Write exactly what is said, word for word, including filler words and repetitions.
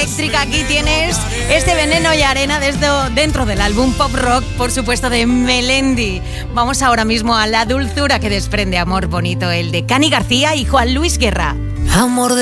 eléctrica. Aquí tienes este Veneno y Arena desde dentro del álbum Pop Rock, por supuesto, de Melendi. Vamos ahora mismo a la dulzura que desprende Amor Bonito, el de Cani García y Juan Luis Guerra. Amor de